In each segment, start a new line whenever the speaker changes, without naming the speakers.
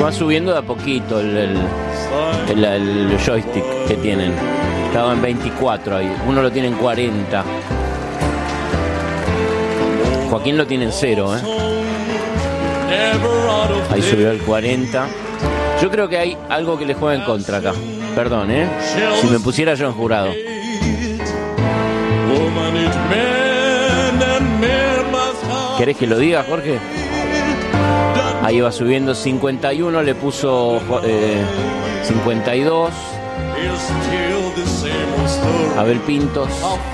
Va subiendo de a poquito el joystick que tienen. Estaba en 24 ahí. Uno lo tiene en 40. Joaquín lo tiene en 0, Ahí subió el 40. Yo creo que hay algo que le juega en contra acá. Perdón, si me pusiera yo en jurado. ¿Querés que lo diga, Jorge? Ahí va subiendo 51, le puso 52. Abel Pintos.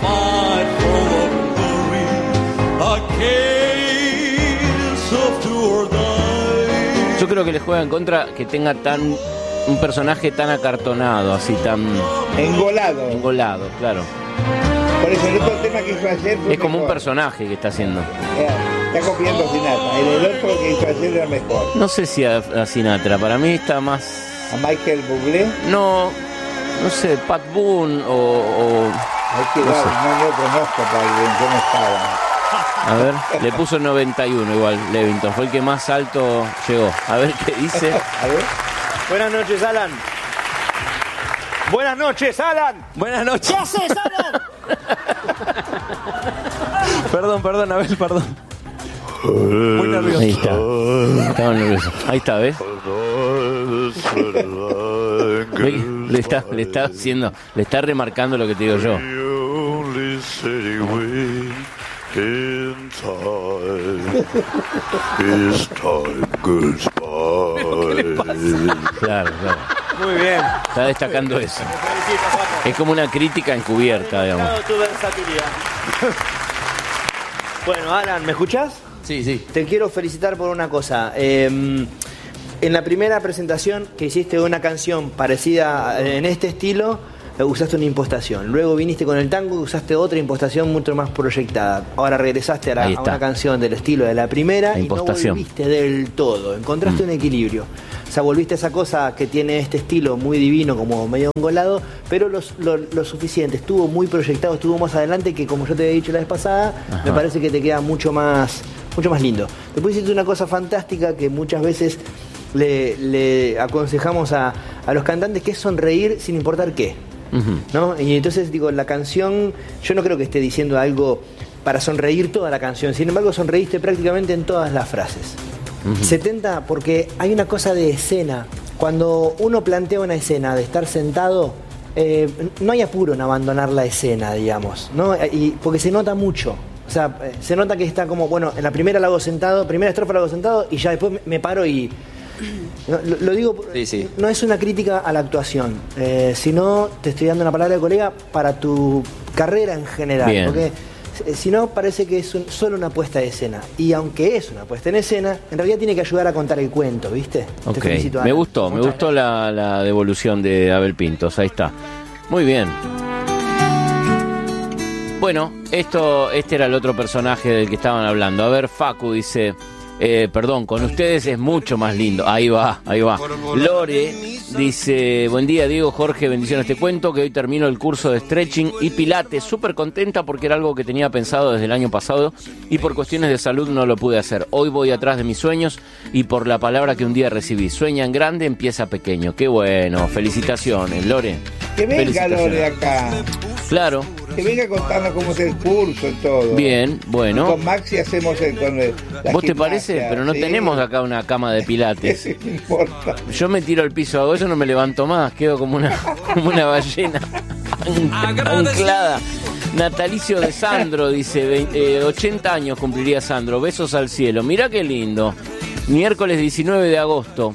Yo creo que le juega en contra que tenga un personaje tan acartonado, así tan... Engolado, claro.
Por eso el otro tema que hizo ayer
es como un personaje que está haciendo.
Está copiando a Sinatra. El otro que hizo ayer era mejor.
No sé si a Sinatra, para mí está más...
¿A Michael Bublé?
No sé, Pat Boone o
hay que dar, no lo conozco, yo no estaba.
A ver, le puso 91 igual Levington, fue el que más alto llegó. A ver qué dice.
A ver.
Buenas noches, Alan. Buenas noches, Alan.
Buenas noches.
¿Qué haces, Alan?
Perdón, Abel, perdón. Muy nervioso. Ahí está. Estaba nervioso. Ahí está, ¿ves? Le está remarcando lo que te digo yo. Claro.
Muy bien.
Está destacando eso. Es como una crítica encubierta, digamos.
Tu versatilidad. Bueno, Alan, ¿me escuchás?
Sí.
Te quiero felicitar por una cosa. En la primera presentación que hiciste una canción parecida en este estilo, usaste una impostación. Luego viniste con el tango y usaste otra impostación mucho más proyectada. Ahora regresaste a una canción del estilo de la primera y no volviste del todo. Encontraste un equilibrio. O sea, volviste a esa cosa que tiene este estilo muy divino, como medio engolado, pero lo suficiente. Estuvo muy proyectado, estuvo más adelante, que como yo te había dicho la vez pasada, me parece que te queda mucho más lindo. Después hiciste una cosa fantástica que muchas veces le aconsejamos a los cantantes, que es sonreír sin importar qué. ¿No? Y entonces digo, la canción, yo no creo que esté diciendo algo para sonreír toda la canción, sin embargo sonreíste prácticamente en todas las frases. 70, porque hay una cosa de escena. Cuando uno plantea una escena de estar sentado, no hay apuro en abandonar la escena, digamos, ¿no? Porque se nota mucho. O sea, se nota que está como, bueno, en la primera la hago sentado, primera estrofa la hago sentado y ya después me paro y... Lo digo, sí. No es una crítica a la actuación, sino te estoy dando una palabra de colega para tu carrera en general. Bien. Porque si no, parece que es solo una puesta de escena. Y aunque es una puesta en escena, en realidad tiene que ayudar a contar el cuento, ¿viste?
Okay. Te felicito, me gustó la devolución de Abel Pintos, ahí está. Muy bien. Bueno, este era el otro personaje del que estaban hablando. A ver, Facu dice... perdón, con ustedes es mucho más lindo. Ahí va. Lore dice: buen día, Diego, Jorge, bendiciones. Te cuento que hoy termino el curso de stretching y pilates. Súper contenta porque era algo que tenía pensado desde el año pasado y por cuestiones de salud no lo pude hacer. Hoy voy atrás de mis sueños y por la palabra que un día recibí. Sueña en grande, empieza pequeño. Qué bueno, felicitaciones, Lore.
Que venga Lore acá.
Claro.
Que venga a contarnos cómo es el curso y todo.
Bien, bueno.
Y con Maxi hacemos
¿Vos te parece? Pero no tenemos acá una cama de pilates.
No importa.
Yo me tiro al piso, hago eso, no me levanto más. Quedo como una ballena anclada. Natalicio de Sandro dice: 80 años cumpliría Sandro. Besos al cielo. Mirá qué lindo. Miércoles 19 de agosto.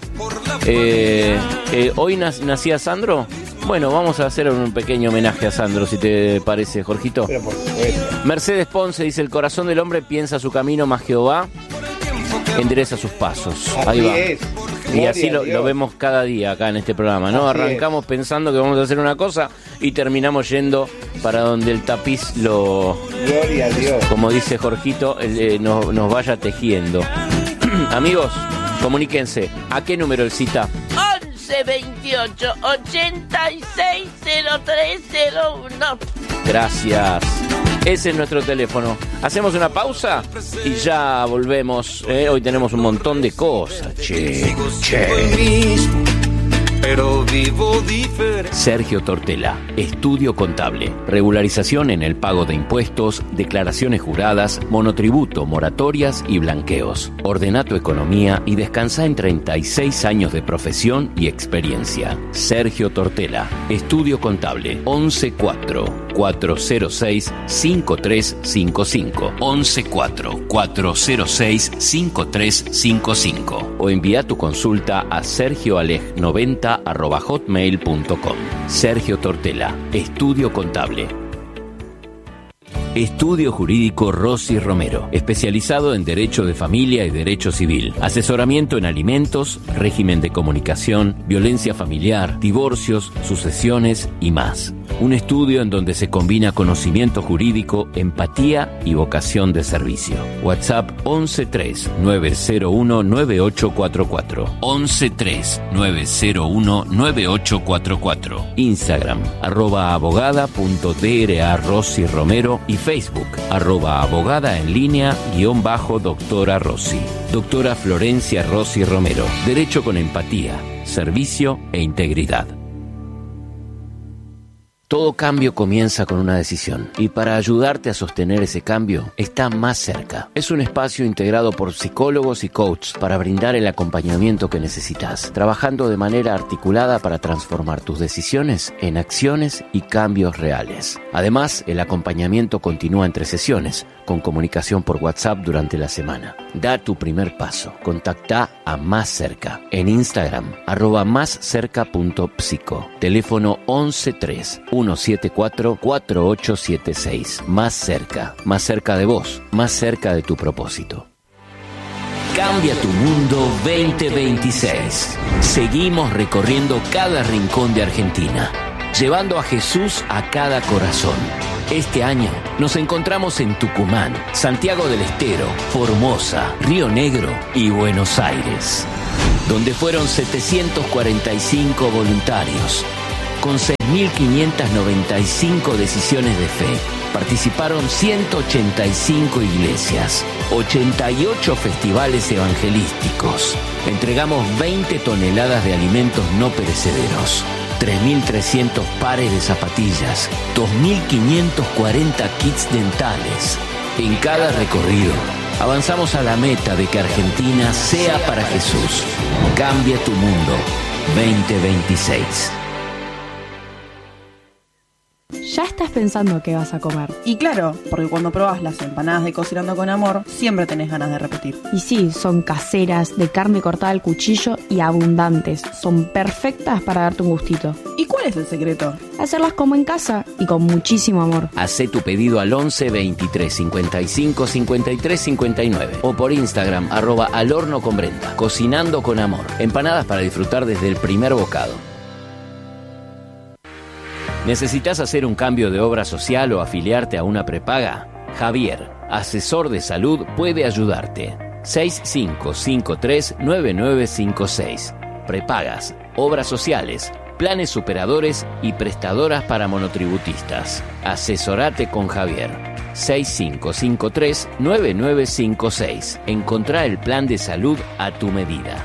¿Hoy nacía Sandro? Bueno, vamos a hacer un pequeño homenaje a Sandro, si te parece, Jorgito. Mercedes Ponce dice: el corazón del hombre piensa su camino, más Jehová endereza sus pasos. Ahí va. Y así lo vemos cada día acá en este programa, ¿no? Arrancamos pensando que vamos a hacer una cosa y terminamos yendo para donde el tapiz
Gloria a Dios.
Como dice Jorgito, nos vaya tejiendo. Amigos, comuníquense. ¿A qué número el cita?
28 86 0301.
Gracias. Ese es nuestro teléfono. Hacemos una pausa y ya volvemos. Hoy tenemos un montón de cosas. Che.
Pero vivo diferente.
Sergio Tortela, Estudio Contable, regularización en el pago de impuestos, declaraciones juradas, monotributo, moratorias y blanqueos. Ordena tu economía y descansa en 36 años de profesión y experiencia. Sergio Tortela, Estudio Contable, 114-406-5355, 114-406-5355 o envía tu consulta a sergioaleg90@hotmail.com. Sergio Tortela, Estudio Contable. Estudio Jurídico Rossi Romero, especializado en Derecho de Familia y Derecho Civil, asesoramiento en alimentos, régimen de comunicación, violencia familiar, divorcios, sucesiones y más. Un estudio en donde se combina conocimiento jurídico, empatía y vocación de servicio. WhatsApp 113-901-9844. 113-901-9844. Instagram, @abogada.dra Rossi Romero y Facebook, @abogada en línea _doctora Rossi. Doctora Florencia Rossi Romero. Derecho con empatía, servicio e integridad. Todo cambio comienza con una decisión y para ayudarte a sostener ese cambio está Más Cerca. Es un espacio integrado por psicólogos y coaches para brindar el acompañamiento que necesitas, trabajando de manera articulada para transformar tus decisiones en acciones y cambios reales. Además, el acompañamiento continúa entre sesiones, con comunicación por WhatsApp durante la semana. Da tu primer paso. Contacta a Más Cerca en Instagram, @máscerca.psico. Teléfono 113-174-4876. Más cerca de vos, más cerca de tu propósito. Cambia tu mundo 2026. Seguimos recorriendo cada rincón de Argentina, llevando a Jesús a cada corazón. Este año nos encontramos en Tucumán, Santiago del Estero, Formosa, Río Negro y Buenos Aires, donde fueron 745 voluntarios. Con 6.595 decisiones de fe, participaron 185 iglesias, 88 festivales evangelísticos. Entregamos 20 toneladas de alimentos no perecederos, 3.300 pares de zapatillas, 2.540 kits dentales. En cada recorrido, avanzamos a la meta de que Argentina sea para Jesús. Cambia tu mundo 2026.
Ya estás pensando qué vas a comer.
Y claro, porque cuando probás las empanadas de Cocinando con Amor, siempre tenés ganas de repetir.
Y sí, son caseras, de carne cortada al cuchillo y abundantes. Son perfectas para darte un gustito.
¿Y cuál es el secreto?
Hacerlas como en casa y con muchísimo amor.
Hacé tu pedido al 11 23 55 53 59 o por Instagram @alhornoconbrenda. Cocinando con Amor. Empanadas para disfrutar desde el primer bocado. ¿Necesitas hacer un cambio de obra social o afiliarte a una prepaga? Javier, asesor de salud, puede ayudarte. 6553-9956. Prepagas, obras sociales, planes superadores y prestadoras para monotributistas. Asesorate con Javier. 6553-9956. Encontrá el plan de salud a tu medida.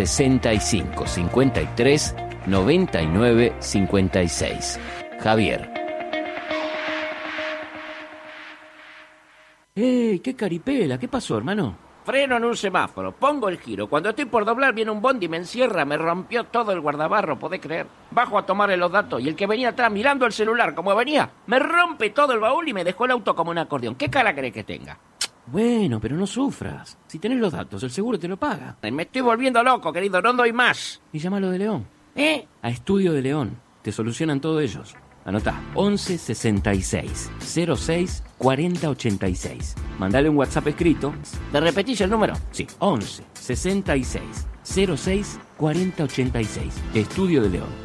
6553-9956. Javier. ¡Ey! ¡Qué caripela! ¿Qué pasó, hermano?
Freno en un semáforo, pongo el giro. Cuando estoy por doblar viene un bondi y me encierra. Me rompió todo el guardabarro, ¿podés creer? Bajo a tomarle los datos y el que venía atrás mirando el celular como venía, me rompe todo el baúl y me dejó el auto como un acordeón. ¿Qué cara querés que tenga?
Bueno, pero no sufras. Si tenés los datos, el seguro te lo paga.
Me estoy volviendo loco, querido, no doy más.
Y llámalo de León.
A
Estudio de León. Te solucionan todo ellos. Anotá, 11 66 06 40 86. Mandale un WhatsApp escrito.
¿Me repetís el número?
Sí, 11 66 06 40 86. Estudio de León.